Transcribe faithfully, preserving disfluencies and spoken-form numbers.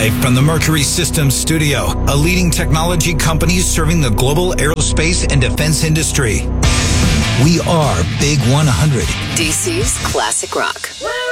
Live from the Mercury Systems studio, a leading technology company serving the global aerospace and defense industry. We are Big one hundred. D C's Classic Rock.